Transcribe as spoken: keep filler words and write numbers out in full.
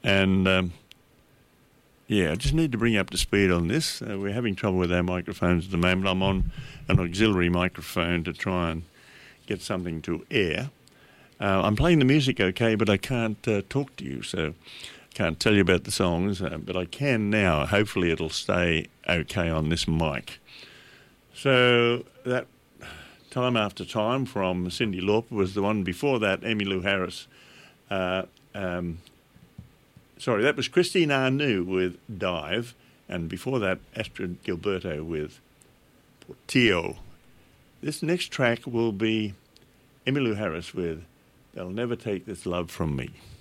And, um, yeah, I just need to bring you up to speed on this. Uh, we're having trouble with our microphones at the moment. I'm on an auxiliary microphone to try and get something to air. Uh, I'm playing the music okay, but I can't uh, talk to you, so can't tell you about the songs, uh, but I can now. Hopefully it'll stay okay on this mic. So that Time After Time from Cyndi Lauper was the one. Before that, Emmylou Harris. Uh, um, sorry, that was Christine Anu with Dive, and before that, Astrid Gilberto with Portillo. This next track will be Emmylou Harris with They'll Never Take This Love From Me.